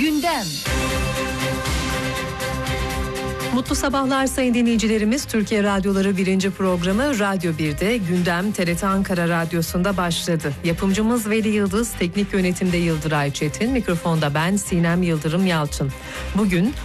Gündem. Mutlu sabahlar sayın dinleyicilerimiz. Türkiye Radyoları 1. programı Radyo 1'de Gündem TRT Ankara Radyosu'nda başladı. Yapımcımız Veli Yıldız, teknik yönetimde Yıldıray Çetin, mikrofonda ben Sinem Yıldırım Yalçın. Bugün